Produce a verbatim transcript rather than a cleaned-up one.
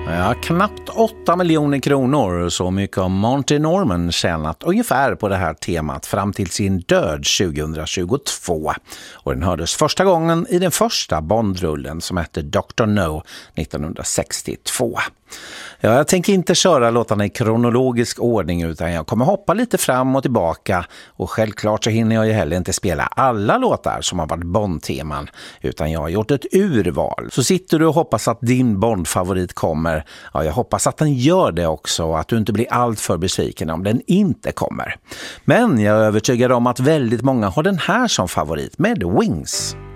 Ja, knappt åtta miljoner kronor, så mycket har Monty Norman tjänat ungefär på det här temat fram till sin död tjugohundratjugotvå. Och den hördes första gången i den första Bondrullen som hette doktor No nittonhundrasextiotvå. Ja, jag tänker inte köra låtarna i kronologisk ordning utan jag kommer hoppa lite fram och tillbaka, och självklart så hinner jag ju heller inte spela alla låtar som har varit Bond-teman, utan jag har gjort ett urval. Så sitter du och hoppas att din Bond-favorit kommer, ja, jag hoppas att den gör det också och att du inte blir allt för besviken om den inte kommer. Men jag är övertygad om att väldigt många har den här som favorit med Wings.